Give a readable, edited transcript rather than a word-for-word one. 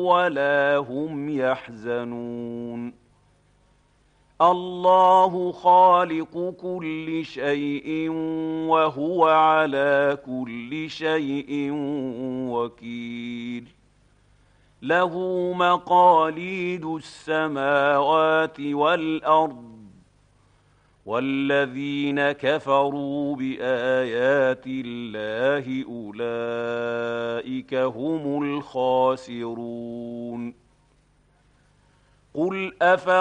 ولا هم يحزنون الله خالق كل شيء وهو على كل شيء وكيل له مقاليد السماوات والأرض والذين كفروا بآيات الله أولئك هم الخاسرون قل